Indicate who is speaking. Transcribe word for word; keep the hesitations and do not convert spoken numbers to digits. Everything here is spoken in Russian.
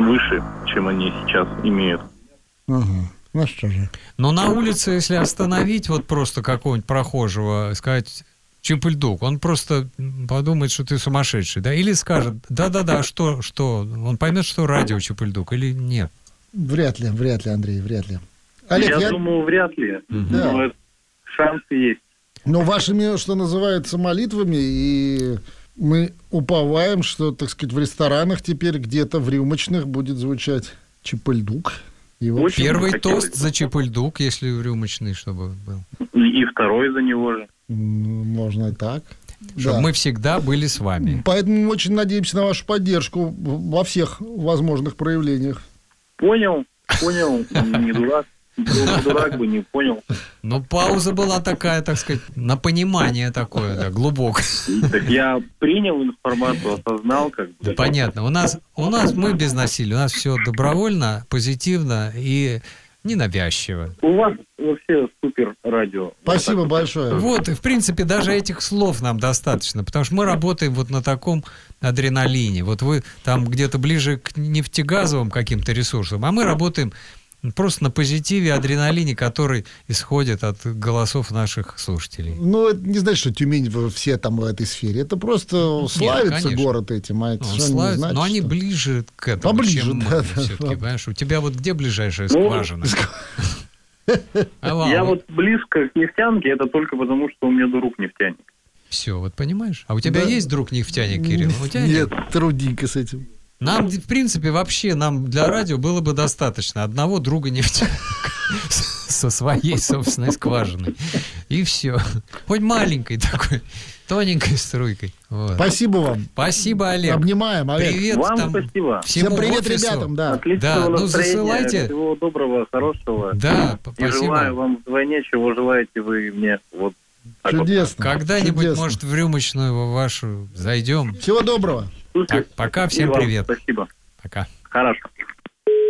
Speaker 1: выше, чем они сейчас имеют.
Speaker 2: Ага. Ну что же.
Speaker 3: Но на улице, если остановить вот просто какого-нибудь прохожего, сказать Чип-Ль-Дук, он просто подумает, что ты сумасшедший, да? Или скажет, да-да-да, что, что? Он поймет, что радио Чип-Ль-Дук или нет?
Speaker 2: Вряд ли, вряд ли, Андрей, вряд ли. Олег,
Speaker 1: я,
Speaker 2: я
Speaker 1: думаю, вряд ли,
Speaker 2: да.
Speaker 1: но шансы есть.
Speaker 2: Но вашими, что называется, молитвами, и мы уповаем, что, так сказать, в ресторанах теперь где-то в рюмочных будет звучать Чип-Ль-Дук. И вот
Speaker 3: первый тост за Чип-Ль-Дук, если рюмочный, чтобы был.
Speaker 1: И второй за него же.
Speaker 2: Можно и так.
Speaker 3: Чтобы
Speaker 2: да.
Speaker 3: мы всегда были с вами.
Speaker 2: Поэтому мы очень надеемся на вашу поддержку во всех возможных проявлениях.
Speaker 1: Понял, понял, не дурак. Дурак бы не понял.
Speaker 3: Ну, пауза была такая, так сказать, на понимание такое, да, глубокое.
Speaker 1: Так я принял информацию, осознал, как бы.
Speaker 3: Да, понятно. У нас, у нас мы без насилия, у нас все добровольно, позитивно и ненавязчиво.
Speaker 1: У вас вообще супер радио.
Speaker 2: Спасибо
Speaker 1: вот
Speaker 2: большое.
Speaker 3: Вот, и в принципе, даже этих слов нам достаточно, потому что мы работаем вот на таком адреналине. Вот вы там где-то ближе к нефтегазовым каким-то ресурсам, а мы работаем просто на позитиве, адреналине, который исходит от голосов наших слушателей.
Speaker 2: Ну, это не значит, что Тюмень все там в этой сфере. Это просто славится
Speaker 3: конечно.
Speaker 2: город этим. А это
Speaker 3: Он
Speaker 2: что не
Speaker 3: славится,
Speaker 2: значит,
Speaker 3: но они
Speaker 2: что...
Speaker 3: ближе к этому,
Speaker 2: Поближе,
Speaker 3: чем
Speaker 2: да,
Speaker 3: мы
Speaker 2: да,
Speaker 3: все-таки,
Speaker 2: да.
Speaker 3: понимаешь? У тебя вот где ближайшая
Speaker 1: Ну,
Speaker 3: скважина?
Speaker 1: Я вот близко к нефтянке, это только потому, что у меня друг нефтяник.
Speaker 3: Все, вот понимаешь? А у тебя
Speaker 2: Да.
Speaker 3: есть друг нефтяник, Кирилл? У тебя
Speaker 2: Нет, трудненько с этим.
Speaker 3: Нам, в принципе, вообще, нам для радио было бы достаточно одного друга нефтяника со своей собственной скважиной. И все. Хоть маленькой такой, тоненькой струйкой. Вот.
Speaker 2: Спасибо вам.
Speaker 3: Спасибо, Олег.
Speaker 2: Обнимаем, Олег.
Speaker 3: Привет
Speaker 1: Вам
Speaker 3: там
Speaker 1: спасибо.
Speaker 3: всему
Speaker 2: Всем привет
Speaker 3: офису.
Speaker 2: ребятам, да.
Speaker 1: Отличного
Speaker 3: Да, ну,
Speaker 1: настроения,
Speaker 3: засылайте.
Speaker 1: всего доброго, хорошего.
Speaker 3: Да,
Speaker 1: И
Speaker 3: спасибо.
Speaker 1: желаю вам вдвойне, чего желаете вы мне. Вот так вот.
Speaker 2: Чудесно.
Speaker 3: Когда-нибудь,
Speaker 2: Чудесно.
Speaker 3: может, в рюмочную вашу зайдем.
Speaker 2: Всего доброго.
Speaker 1: Слушайте,
Speaker 3: Так, пока,
Speaker 1: и
Speaker 3: всем
Speaker 1: вам
Speaker 3: привет.
Speaker 1: Спасибо.
Speaker 3: Пока.
Speaker 1: Хорошо.